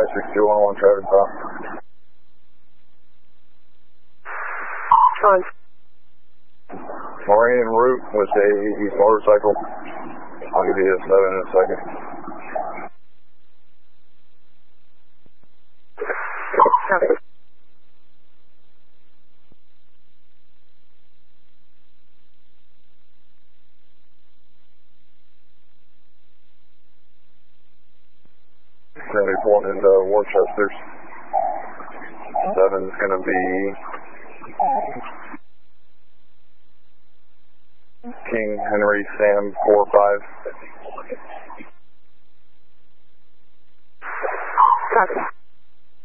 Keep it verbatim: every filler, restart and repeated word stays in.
five six two one one traffic stop. On. Moraine en route with a motorcycle. I'll give you a seven in a second. Copy. Then report into Worcester's. Seven's going to be King Henry Sam four five. Copy.